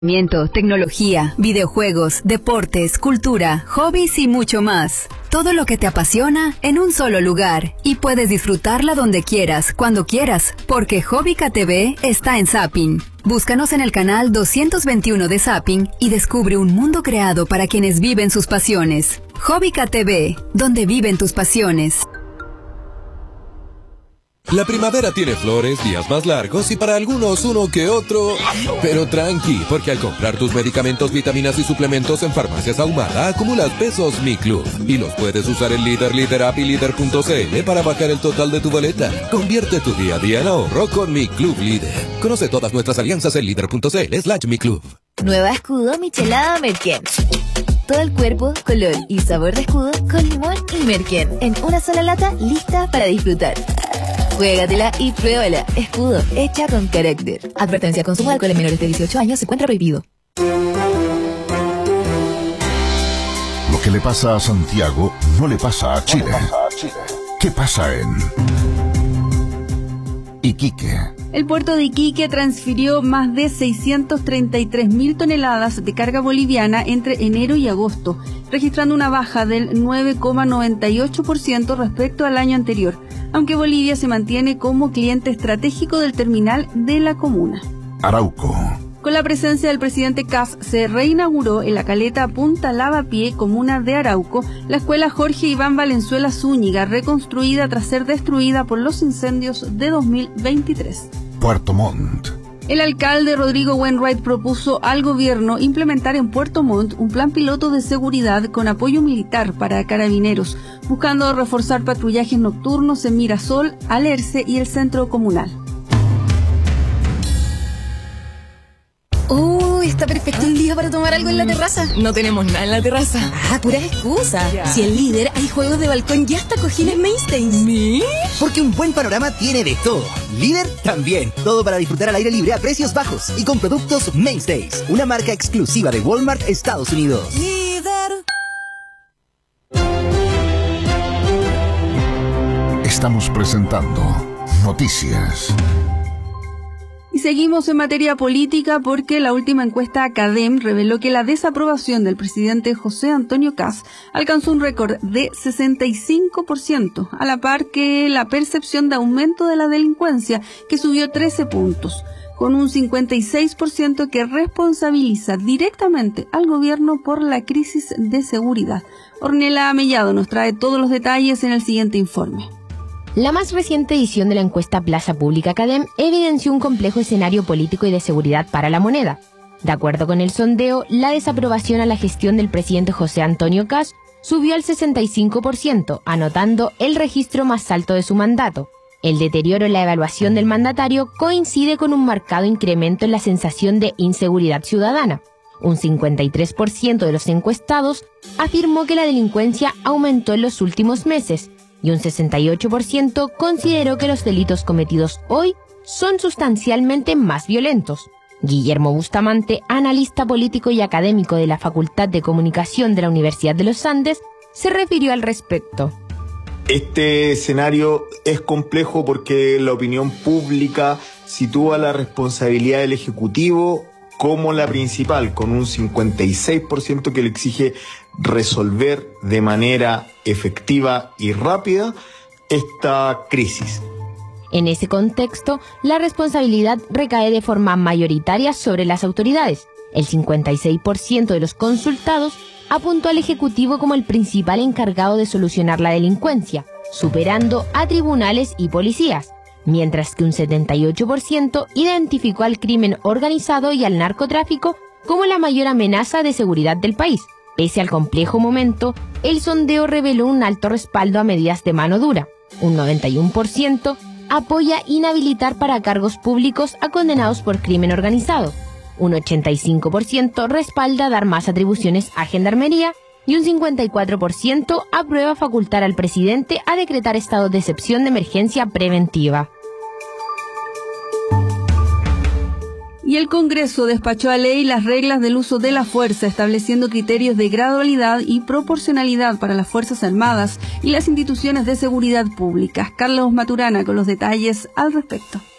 Tecnología, videojuegos, deportes, cultura, hobbies y mucho más. Todo lo que te apasiona en un solo lugar y puedes disfrutarla donde quieras, cuando quieras, porque Hobbica TV está en Zapping. Búscanos en el canal 221 de Zapping y descubre un mundo creado para quienes viven sus pasiones. Hobbica TV, donde viven tus pasiones. La primavera tiene flores, días más largos y para algunos uno que otro. Pero tranqui, porque al comprar tus medicamentos, vitaminas y suplementos en Farmacias Ahumada, acumulas pesos Mi Club. Y los puedes usar en Líder App y Líder.cl para bajar el total de tu boleta. Convierte tu día a día en ahorro con Mi Club Líder. Conoce todas nuestras alianzas en Líder.cl/Mi Club. Nueva escudo michelada Merken. Todo el cuerpo, color y sabor de escudo con limón y Merken. En una sola lata, lista para disfrutar. Juégatela y pruébala. Escudo, hecha con carácter. Advertencia: consumo de alcohol en menores de 18 años se encuentra prohibido. Lo que le pasa a Santiago no le pasa a Chile. ¿Qué pasa en Iquique? El puerto de Iquique transfirió más de 633.000 toneladas de carga boliviana entre enero y agosto, registrando una baja del 9,98% respecto al año anterior, aunque Bolivia se mantiene como cliente estratégico del terminal de la comuna. Arauco. Con la presencia del presidente Kast, se reinauguró en la caleta Punta Lavapié, comuna de Arauco, la escuela Jorge Iván Valenzuela Zúñiga, reconstruida tras ser destruida por los incendios de 2023. Puerto Montt. El alcalde Rodrigo Wainwright propuso al gobierno implementar en Puerto Montt un plan piloto de seguridad con apoyo militar para carabineros, buscando reforzar patrullajes nocturnos en Mirasol, Alerce y el centro comunal. Está perfecto el día para tomar algo en la terraza. No tenemos nada en la terraza. Puras excusas. Si en Líder hay juegos de balcón y hasta cojines Mainstays. ¿Sí? Porque un buen panorama tiene de todo. Líder también. Todo para disfrutar al aire libre a precios bajos y con productos Mainstays, una marca exclusiva de Walmart Estados Unidos. Líder. Estamos presentando Noticias. Y seguimos en materia política porque la última encuesta Academ reveló que la desaprobación del presidente José Antonio Kast alcanzó un récord de 65%, a la par que la percepción de aumento de la delincuencia, que subió 13 puntos, con un 56% que responsabiliza directamente al gobierno por la crisis de seguridad. Ornella Mellado nos trae todos los detalles en el siguiente informe. La más reciente edición de la encuesta Plaza Pública Academ evidenció un complejo escenario político y de seguridad para la moneda. De acuerdo con el sondeo, la desaprobación a la gestión del presidente José Antonio Kast subió al 65%, anotando el registro más alto de su mandato. El deterioro en la evaluación del mandatario coincide con un marcado incremento en la sensación de inseguridad ciudadana. Un 53% de los encuestados afirmó que la delincuencia aumentó en los últimos meses, y un 68% consideró que los delitos cometidos hoy son sustancialmente más violentos. Guillermo Bustamante, analista político y académico de la Facultad de Comunicación de la Universidad de los Andes, se refirió al respecto. Este escenario es complejo porque la opinión pública sitúa la responsabilidad del Ejecutivo como la principal, con un 56% que le exige resolver de manera efectiva y rápida esta crisis. En ese contexto, la responsabilidad recae de forma mayoritaria sobre las autoridades. El 56% de los consultados apuntó al Ejecutivo como el principal encargado de solucionar la delincuencia, superando a tribunales y policías, mientras que un 78% identificó al crimen organizado y al narcotráfico como la mayor amenaza de seguridad del país. Pese al complejo momento, el sondeo reveló un alto respaldo a medidas de mano dura. Un 91% apoya inhabilitar para cargos públicos a condenados por crimen organizado. Un 85% respalda dar más atribuciones a Gendarmería y un 54% aprueba facultar al presidente a decretar estado de excepción de emergencia preventiva. Y el Congreso despachó a ley las reglas del uso de la fuerza, estableciendo criterios de gradualidad y proporcionalidad para las Fuerzas Armadas y las instituciones de seguridad pública. Carlos Maturana con los detalles al respecto.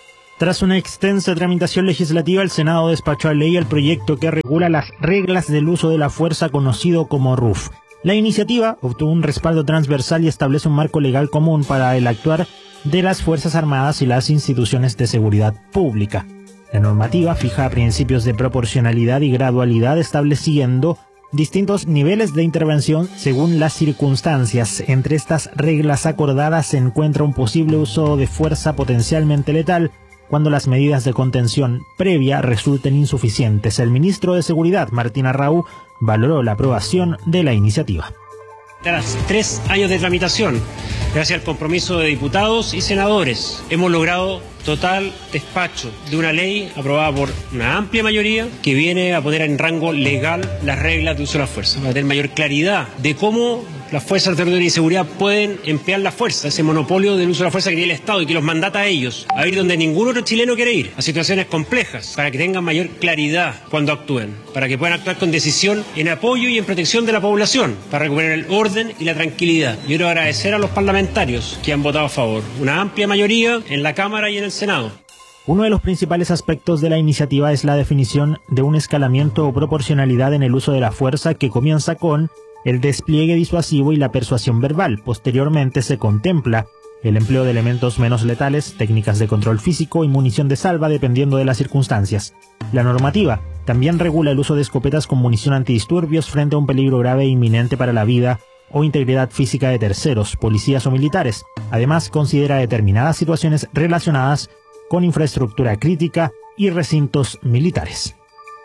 Tras una extensa tramitación legislativa, el Senado despachó a ley el proyecto que regula las reglas del uso de la fuerza conocido como RUF. La iniciativa obtuvo un respaldo transversal y establece un marco legal común para el actuar de las Fuerzas Armadas y las instituciones de seguridad pública. La normativa fija principios de proporcionalidad y gradualidad, estableciendo distintos niveles de intervención según las circunstancias. Entre estas reglas acordadas se encuentra un posible uso de fuerza potencialmente letal cuando las medidas de contención previa resulten insuficientes. El ministro de Seguridad, Martín Arrau, valoró la aprobación de la iniciativa. Tras 3 años de tramitación, gracias al compromiso de diputados y senadores, hemos logrado total despacho de una ley aprobada por una amplia mayoría que viene a poner en rango legal las reglas de uso de la fuerza, para tener mayor claridad de cómo las fuerzas de orden y seguridad pueden emplear la fuerza, ese monopolio del uso de la fuerza que tiene el Estado y que los mandata a ellos, a ir donde ningún otro chileno quiere ir, a situaciones complejas, para que tengan mayor claridad cuando actúen, para que puedan actuar con decisión en apoyo y en protección de la población, para recuperar el orden y la tranquilidad. Yo quiero agradecer a los parlamentarios que han votado a favor, una amplia mayoría en la Cámara y en el Senado. Uno de los principales aspectos de la iniciativa es la definición de un escalamiento o proporcionalidad en el uso de la fuerza que comienza con el despliegue disuasivo y la persuasión verbal. Posteriormente se contempla el empleo de elementos menos letales, técnicas de control físico y munición de salva dependiendo de las circunstancias. La normativa también regula el uso de escopetas con munición antidisturbios frente a un peligro grave e inminente para la vida o integridad física de terceros, policías o militares. Además, considera determinadas situaciones relacionadas con infraestructura crítica y recintos militares.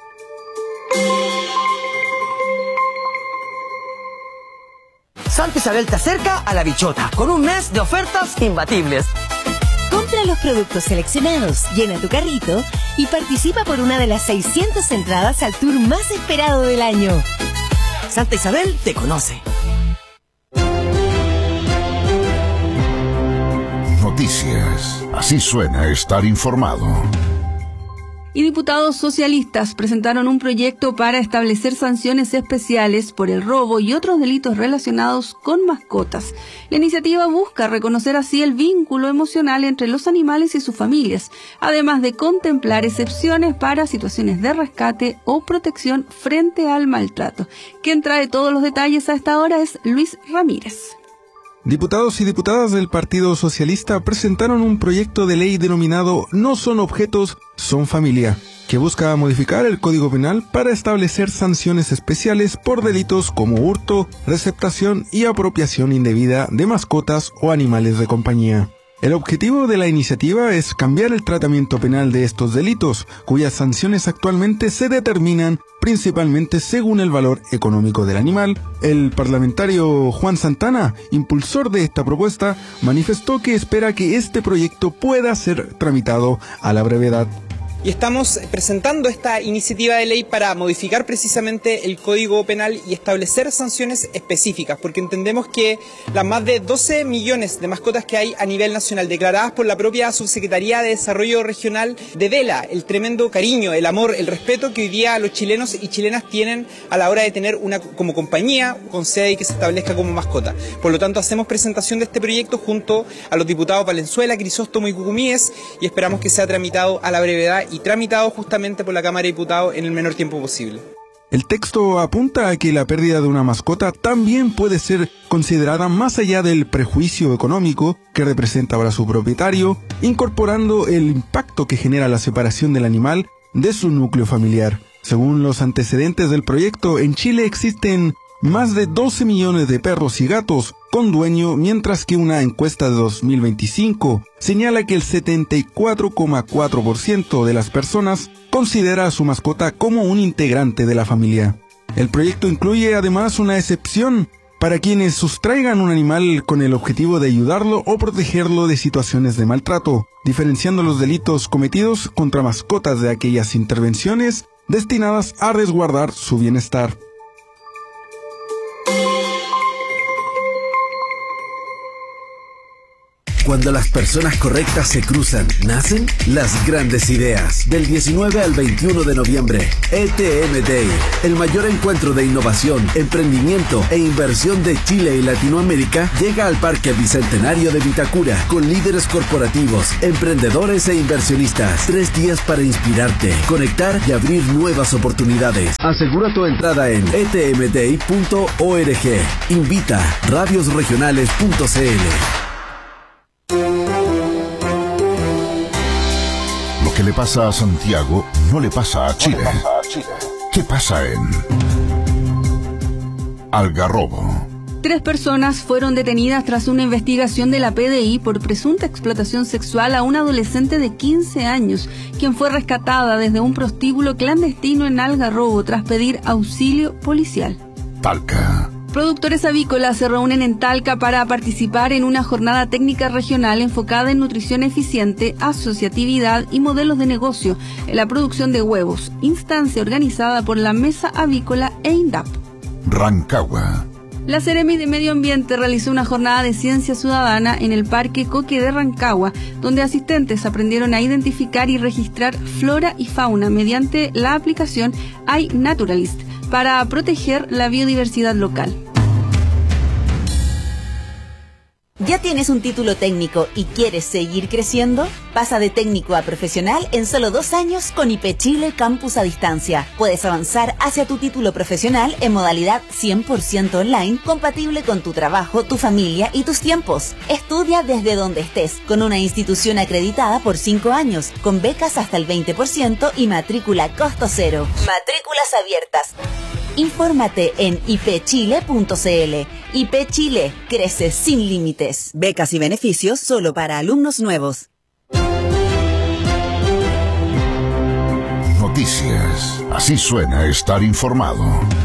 Santa Isabel te acerca a la bichota con un mes de ofertas imbatibles. Compra los productos seleccionados, llena tu carrito y participa por una de las 600 entradas al tour más esperado del año. Santa Isabel te conoce. Noticias. Así suena estar informado. Y diputados socialistas presentaron un proyecto para establecer sanciones especiales por el robo y otros delitos relacionados con mascotas. La iniciativa busca reconocer así el vínculo emocional entre los animales y sus familias, además de contemplar excepciones para situaciones de rescate o protección frente al maltrato. Quien trae todos los detalles a esta hora es Luis Ramírez. Diputados y diputadas del Partido Socialista presentaron un proyecto de ley denominado No son objetos, son familia, que busca modificar el Código Penal para establecer sanciones especiales por delitos como hurto, receptación y apropiación indebida de mascotas o animales de compañía. El objetivo de la iniciativa es cambiar el tratamiento penal de estos delitos, cuyas sanciones actualmente se determinan principalmente según el valor económico del animal. El parlamentario Juan Santana, impulsor de esta propuesta, manifestó que espera que este proyecto pueda ser tramitado a la brevedad. Y estamos presentando esta iniciativa de ley para modificar precisamente el Código Penal y establecer sanciones específicas, porque entendemos que las más de 12 millones de mascotas que hay a nivel nacional, declaradas por la propia Subsecretaría de Desarrollo Regional, devela el tremendo cariño, el amor, el respeto que hoy día los chilenos y chilenas tienen a la hora de tener una como compañía con sede y que se establezca como mascota. Por lo tanto, hacemos presentación de este proyecto junto a los diputados Valenzuela, Crisóstomo y Cucumíes y esperamos que sea tramitado a la brevedad y tramitado justamente por la Cámara de Diputados en el menor tiempo posible. El texto apunta a que la pérdida de una mascota también puede ser considerada más allá del prejuicio económico que representa para su propietario, incorporando el impacto que genera la separación del animal de su núcleo familiar. Según los antecedentes del proyecto, en Chile existen más de 12 millones de perros y gatos con dueño, mientras que una encuesta de 2025 señala que el 74,4% de las personas considera a su mascota como un integrante de la familia. El proyecto incluye además una excepción para quienes sustraigan un animal con el objetivo de ayudarlo o protegerlo de situaciones de maltrato, diferenciando los delitos cometidos contra mascotas de aquellas intervenciones destinadas a resguardar su bienestar. Cuando las personas correctas se cruzan, nacen las grandes ideas. Del 19 al 21 de noviembre, ETM Day, el mayor encuentro de innovación, emprendimiento e inversión de Chile y Latinoamérica, llega al Parque Bicentenario de Vitacura con líderes corporativos, emprendedores e inversionistas. 3 días para inspirarte, conectar y abrir nuevas oportunidades. Asegura tu entrada en etmday.org. Invita radiosregionales.cl. Lo que le pasa a Santiago no le pasa a Chile. ¿Qué pasa en Algarrobo? 3 personas fueron detenidas tras una investigación de la PDI por presunta explotación sexual a una adolescente de 15 años, quien fue rescatada desde un prostíbulo clandestino en Algarrobo tras pedir auxilio policial. Talca. Productores avícolas se reúnen en Talca para participar en una jornada técnica regional enfocada en nutrición eficiente, asociatividad y modelos de negocio en la producción de huevos, instancia organizada por la Mesa Avícola e INDAP. Rancagua. La Seremi de Medio Ambiente realizó una jornada de ciencia ciudadana en el Parque Coque de Rancagua, donde asistentes aprendieron a identificar y registrar flora y fauna mediante la aplicación iNaturalist para proteger la biodiversidad local. ¿Ya tienes un título técnico y quieres seguir creciendo? Pasa de técnico a profesional en solo 2 años con IP Chile Campus a Distancia. Puedes avanzar hacia tu título profesional en modalidad 100% online, compatible con tu trabajo, tu familia y tus tiempos. Estudia desde donde estés, con una institución acreditada por 5 años, con becas hasta el 20% y matrícula costo cero. Matrículas abiertas. Infórmate en ipchile.cl. IP Chile, crece sin límites. Becas y beneficios solo para alumnos nuevos. Noticias. Así suena estar informado.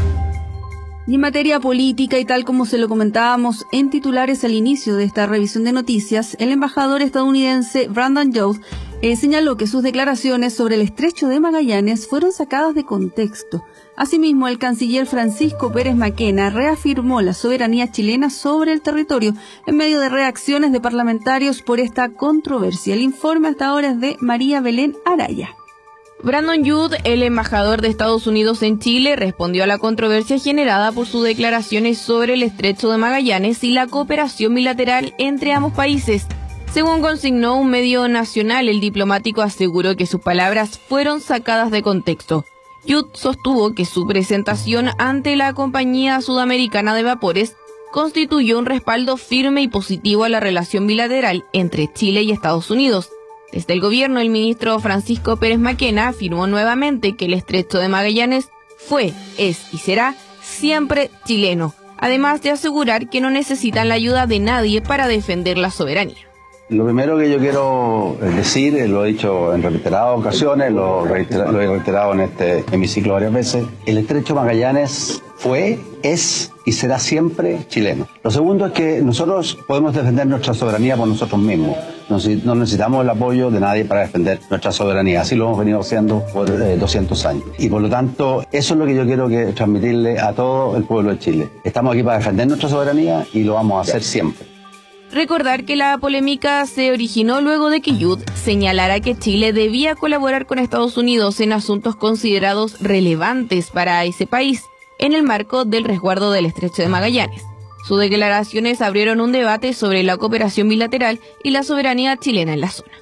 Y en materia política, y tal como se lo comentábamos en titulares al inicio de esta revisión de noticias, el embajador estadounidense Brandon Youth señaló que sus declaraciones sobre el estrecho de Magallanes fueron sacadas de contexto. Asimismo, el canciller Francisco Pérez Maquena reafirmó la soberanía chilena sobre el territorio en medio de reacciones de parlamentarios por esta controversia. El informe hasta ahora es de María Belén Araya. Brandon Youth, el embajador de Estados Unidos en Chile, respondió a la controversia generada por sus declaraciones sobre el estrecho de Magallanes y la cooperación bilateral entre ambos países. Según consignó un medio nacional, el diplomático aseguró que sus palabras fueron sacadas de contexto. Youth sostuvo que su presentación ante la Compañía Sudamericana de Vapores constituyó un respaldo firme y positivo a la relación bilateral entre Chile y Estados Unidos. Desde el gobierno, el ministro Francisco Pérez Maquena afirmó nuevamente que el estrecho de Magallanes fue, es y será siempre chileno, además de asegurar que no necesitan la ayuda de nadie para defender la soberanía. Lo primero que yo quiero decir, lo he dicho en reiteradas ocasiones, lo he reiterado en este hemiciclo varias veces, el estrecho Magallanes fue, es y será siempre chileno. Lo segundo es que nosotros podemos defender nuestra soberanía por nosotros mismos. No necesitamos el apoyo de nadie para defender nuestra soberanía. Así lo hemos venido haciendo por 200 años. Y por lo tanto, eso es lo que yo quiero transmitirle a todo el pueblo de Chile. Estamos aquí para defender nuestra soberanía y lo vamos a hacer siempre. Recordar que la polémica se originó luego de que Youth señalara que Chile debía colaborar con Estados Unidos en asuntos considerados relevantes para ese país, en el marco del resguardo del estrecho de Magallanes. Sus declaraciones abrieron un debate sobre la cooperación bilateral y la soberanía chilena en la zona.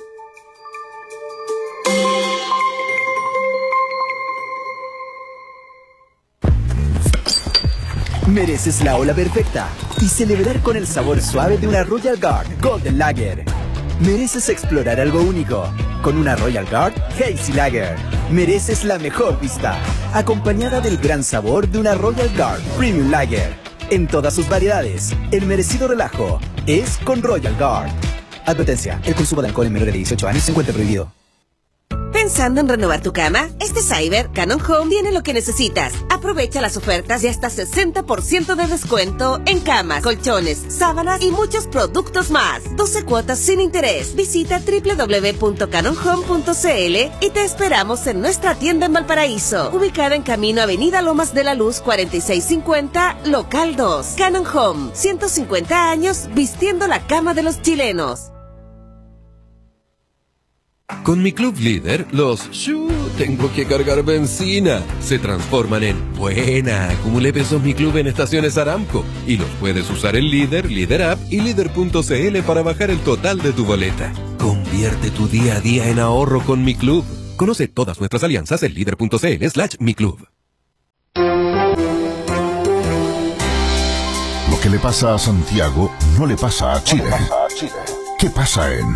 Mereces la ola perfecta y celebrar con el sabor suave de una Royal Guard Golden Lager. Mereces explorar algo único con una Royal Guard Hazy Lager. Mereces la mejor vista, acompañada del gran sabor de una Royal Guard Premium Lager. En todas sus variedades, el merecido relajo es con Royal Guard. Advertencia, el consumo de alcohol en menores de 18 años se encuentra prohibido. ¿Pensando en renovar tu cama? Este Cyber Canon Home tiene lo que necesitas. Aprovecha las ofertas de hasta 60% de descuento en camas, colchones, sábanas y muchos productos más. 12 cuotas sin interés. Visita www.canonhome.cl y te esperamos en nuestra tienda en Valparaíso, ubicada en Camino Avenida Lomas de la Luz 4650, Local 2. Canon Home, 150 años vistiendo la cama de los chilenos. Con mi Club Líder, los tengo que cargar benzina se transforman en buena. Acumule pesos Mi Club en estaciones Aramco y los puedes usar en Líder, Líder App y Líder.cl para bajar el total de tu boleta. Convierte tu día a día en ahorro con Mi Club. Conoce todas nuestras alianzas en Líder.cl/Mi Club. Lo que le pasa a Santiago no le pasa a Chile. ¿Qué pasa en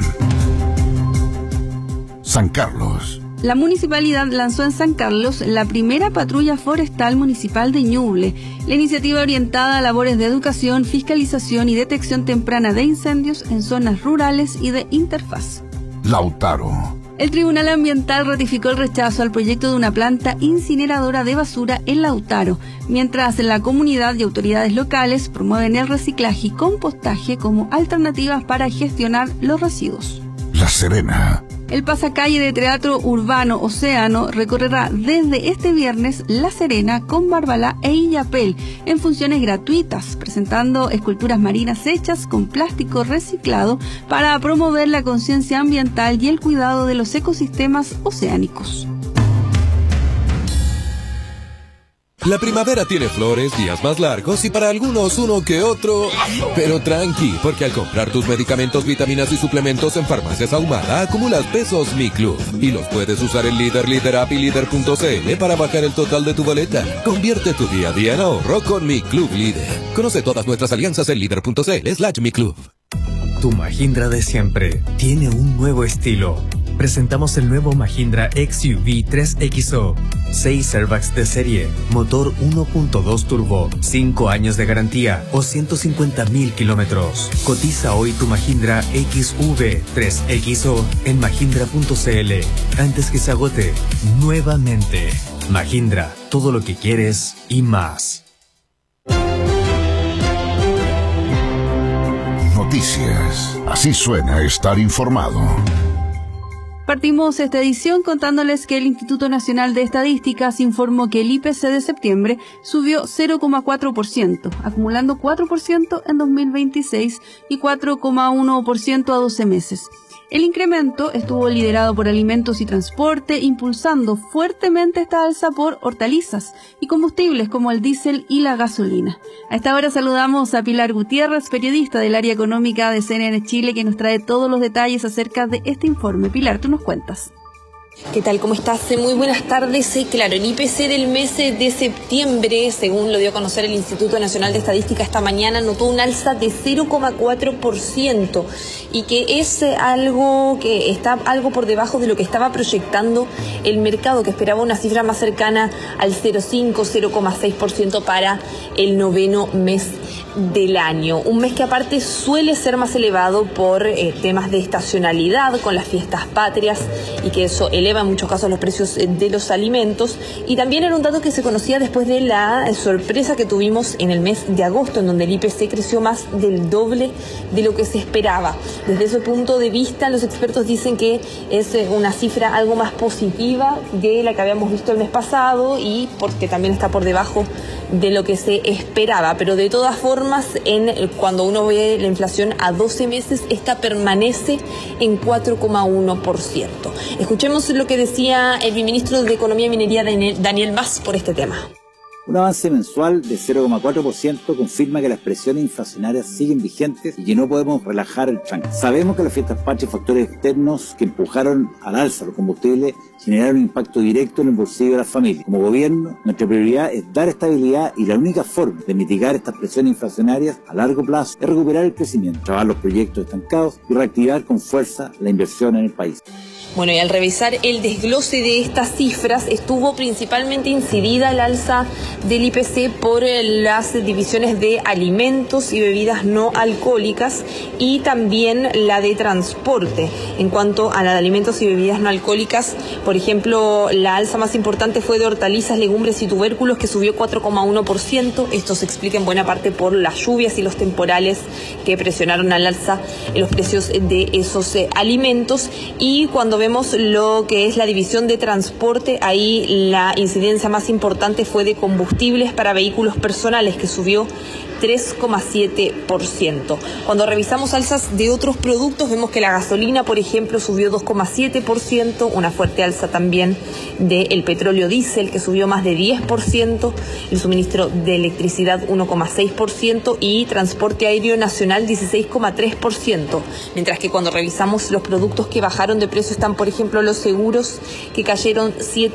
San Carlos? La municipalidad lanzó en San Carlos la primera patrulla forestal municipal de Ñuble. La iniciativa orientada a labores de educación, fiscalización y detección temprana de incendios en zonas rurales y de interfaz. Lautaro. El Tribunal Ambiental ratificó el rechazo al proyecto de una planta incineradora de basura en Lautaro, mientras la comunidad y autoridades locales promueven el reciclaje y compostaje como alternativas para gestionar los residuos. La Serena. El pasacalle de Teatro Urbano Océano recorrerá desde este viernes La Serena, Combarbalá e Illapel en funciones gratuitas, presentando esculturas marinas hechas con plástico reciclado para promover la conciencia ambiental y el cuidado de los ecosistemas oceánicos. La primavera tiene flores, días más largos y para algunos uno que otro. Pero tranqui, porque al comprar tus medicamentos, vitaminas y suplementos en Farmacias Ahumada, acumulas pesos Mi Club. Y los puedes usar en Líder, Líder App y Líder.cl para bajar el total de tu boleta. Convierte tu día a día en ahorro con Mi Club Líder. Conoce todas nuestras alianzas en Líder.cl/Mi Club. Tu Mahindra de siempre tiene un nuevo estilo. Presentamos el nuevo Mahindra XUV 3XO. 6 airbags de serie, motor 1.2 turbo, 5 años de garantía o 150.000 kilómetros. Cotiza hoy tu Mahindra XUV 3XO en mahindra.cl antes que se agote nuevamente. Mahindra, todo lo que quieres y más. Noticias. Así suena estar informado. Partimos esta edición contándoles que el Instituto Nacional de Estadísticas informó que el IPC de septiembre subió 0,4%, acumulando 4% en 2026 y 4,1% a 12 meses. El incremento estuvo liderado por alimentos y transporte, impulsando fuertemente esta alza por hortalizas y combustibles como el diésel y la gasolina. A esta hora saludamos a Pilar Gutiérrez, periodista del área económica de CNN Chile, que nos trae todos los detalles acerca de este informe. Pilar, tú nos cuentas. ¿Qué tal? ¿Cómo estás? Muy buenas tardes. Claro, el IPC del mes de septiembre, según lo dio a conocer el Instituto Nacional de Estadística esta mañana, notó un alza de 0,4% y que es algo que está algo por debajo de lo que estaba proyectando el mercado, que esperaba una cifra más cercana al 0,6% para el noveno mes del año. Un mes que aparte suele ser más elevado por temas de estacionalidad con las fiestas patrias y que eso eleva en muchos casos los precios de los alimentos, y también era un dato que se conocía después de la sorpresa que tuvimos en el mes de agosto, en donde el IPC creció más del doble de lo que se esperaba. Desde ese punto de vista, los expertos dicen que es una cifra algo más positiva de la que habíamos visto el mes pasado y porque también está por debajo de lo que se esperaba, pero de todas formas cuando uno ve la inflación a 12 meses, esta permanece en 4,1%. Escuchemos lo que decía el ministro de Economía y Minería, Daniel Mas, por este tema. Un avance mensual de 0,4% confirma que las presiones inflacionarias siguen vigentes y que no podemos relajar el tranque. Sabemos que las fiestas patrias y factores externos que empujaron al alza los combustibles generaron un impacto directo en el bolsillo de las familias. Como gobierno, nuestra prioridad es dar estabilidad y la única forma de mitigar estas presiones inflacionarias a largo plazo es recuperar el crecimiento, trabajar los proyectos estancados y reactivar con fuerza la inversión en el país. Bueno, y al revisar el desglose de estas cifras, estuvo principalmente incidida el alza del IPC por las divisiones de alimentos y bebidas no alcohólicas y también la de transporte. En cuanto a la de alimentos y bebidas no alcohólicas, por ejemplo, la alza más importante fue de hortalizas, legumbres y tubérculos, que subió 4,1%. Esto se explica en buena parte por las lluvias y los temporales que presionaron al alza en los precios de esos alimentos. Y cuando vemos lo que es la división de transporte, ahí la incidencia más importante fue de combustibles para vehículos personales, que subió 3,7%. Cuando revisamos alzas de otros productos, vemos que la gasolina, por ejemplo, subió 2,7%, una fuerte alza también del petróleo diésel, que subió más de 10%, el suministro de electricidad 1,6% y transporte aéreo nacional 16,3%, mientras que cuando revisamos los productos que bajaron de precio están, por ejemplo, los seguros, que cayeron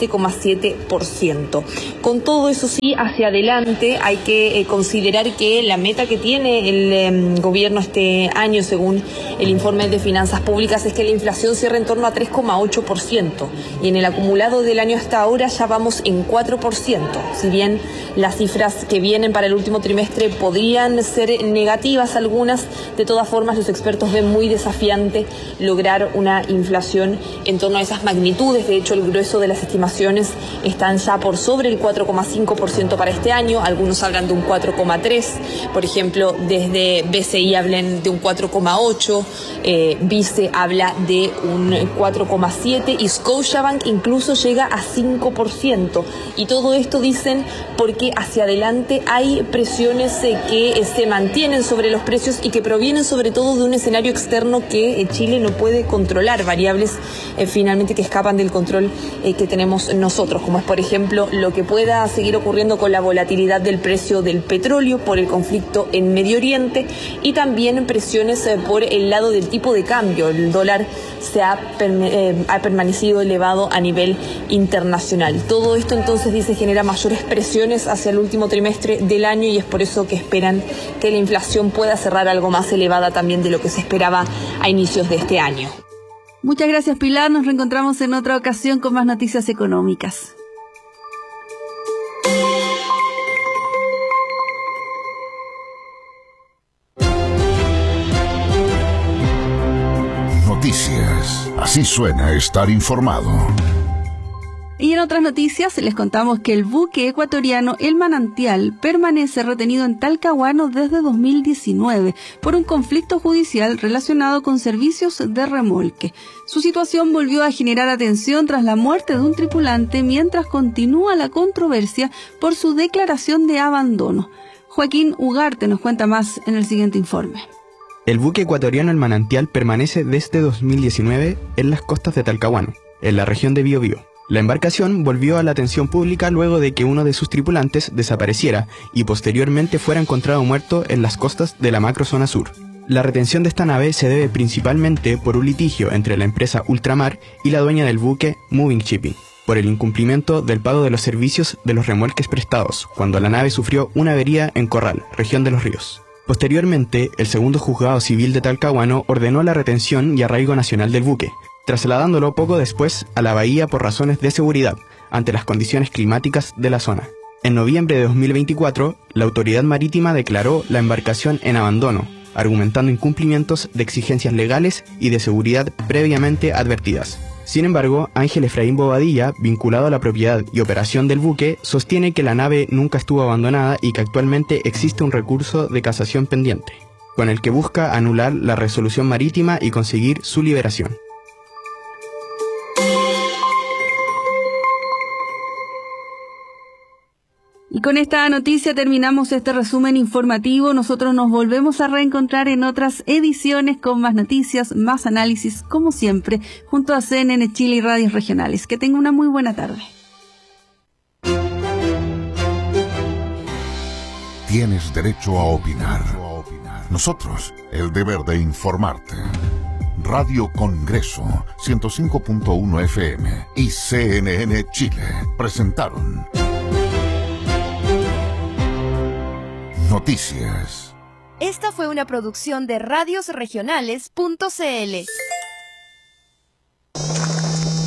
7,7%. Con todo eso, sí, hacia adelante hay que considerar que la meta que tiene el gobierno este año, según el informe de finanzas públicas, es que la inflación cierre en torno a 3,8%, y en el acumulado del año hasta ahora ya vamos en 4%. Si bien las cifras que vienen para el último trimestre podrían ser negativas algunas, de todas formas los expertos ven muy desafiante lograr una inflación en torno a esas magnitudes. De hecho, el grueso de las estimaciones están ya por sobre el 4,5% para este año. Algunos hablan de un 4,3%. Por ejemplo, desde BCI hablan de un 4,8%, Vice habla de un 4,7% y Scotiabank incluso llega a 5%. Y todo esto dicen porque hacia adelante hay presiones que se mantienen sobre los precios y que provienen sobre todo de un escenario externo que Chile no puede controlar, variables finalmente que escapan del control que tenemos nosotros, como es, por ejemplo, lo que pueda seguir ocurriendo con la volatilidad del precio del petróleo por el conflicto en Medio Oriente, y también presiones por el lado del tipo de cambio. El dólar se ha permanecido elevado a nivel internacional. Todo esto, entonces, dice, genera mayores presiones hacia el último trimestre del año, y es por eso que esperan que la inflación pueda cerrar algo más elevada también de lo que se esperaba a inicios de este año. Muchas gracias, Pilar. Nos reencontramos en otra ocasión con más noticias económicas. Noticias. Así suena estar informado. Y en otras noticias les contamos que el buque ecuatoriano El Manantial permanece retenido en Talcahuano desde 2019 por un conflicto judicial relacionado con servicios de remolque. Su situación volvió a generar atención tras la muerte de un tripulante, mientras continúa la controversia por su declaración de abandono. Joaquín Ugarte nos cuenta más en el siguiente informe. El buque ecuatoriano El Manantial permanece desde 2019 en las costas de Talcahuano, en la región de Biobío. La embarcación volvió a la atención pública luego de que uno de sus tripulantes desapareciera y posteriormente fuera encontrado muerto en las costas de la macrozona sur. La retención de esta nave se debe principalmente por un litigio entre la empresa Ultramar y la dueña del buque, Moving Shipping, por el incumplimiento del pago de los servicios de los remolques prestados, cuando la nave sufrió una avería en Corral, región de Los Ríos. Posteriormente, el segundo juzgado civil de Talcahuano ordenó la retención y arraigo nacional del buque, trasladándolo poco después a la bahía por razones de seguridad, ante las condiciones climáticas de la zona. En noviembre de 2024, la autoridad marítima declaró la embarcación en abandono, argumentando incumplimientos de exigencias legales y de seguridad previamente advertidas. Sin embargo, Ángel Efraín Bobadilla, vinculado a la propiedad y operación del buque, sostiene que la nave nunca estuvo abandonada y que actualmente existe un recurso de casación pendiente, con el que busca anular la resolución marítima y conseguir su liberación. Y con esta noticia terminamos este resumen informativo. Nosotros nos volvemos a reencontrar en otras ediciones con más noticias, más análisis, como siempre, junto a CNN Chile y radios regionales. Que tenga una muy buena tarde. Tienes derecho a opinar. Nosotros, el deber de informarte. Radio Congreso 105.1 FM y CNN Chile presentaron Noticias. Esta fue una producción de radiosregionales.cl.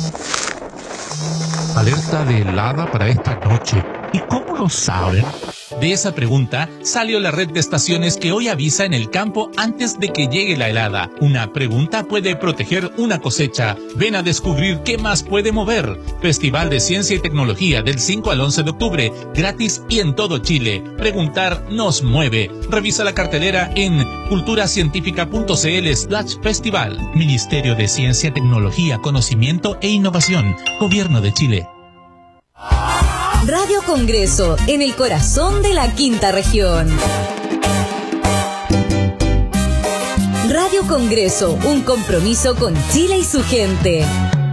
Alerta de helada para esta noche. ¿Y cómo lo saben? De esa pregunta salió la red de estaciones que hoy avisa en el campo antes de que llegue la helada. Una pregunta puede proteger una cosecha. Ven a descubrir qué más puede mover. Festival de Ciencia y Tecnología del 5 al 11 de octubre, gratis y en todo Chile. Preguntar nos mueve. Revisa la cartelera en culturacientifica.cl/festival. Ministerio de Ciencia, Tecnología, Conocimiento e Innovación. Gobierno de Chile. Radio Congreso, en el corazón de la Quinta Región. Radio Congreso, un compromiso con Chile y su gente.